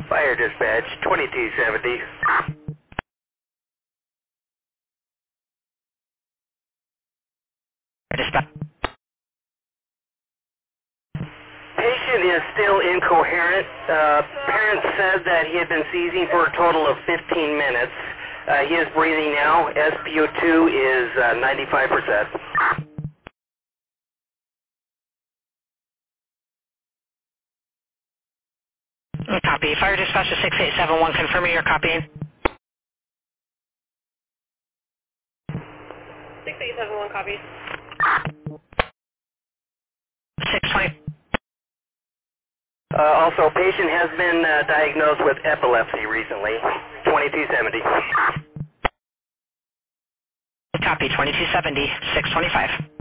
Fire dispatch, 2270. Dispatch. Patient is still incoherent. Parents said that he had been seizing for a total of 15 minutes. He is breathing now. SpO2 is 95%. Copy. Fire dispatch to 6871, confirming your copying. 6871 copies. 620. Also, patient has been diagnosed with epilepsy recently. 2270. Copy. 2270, 625.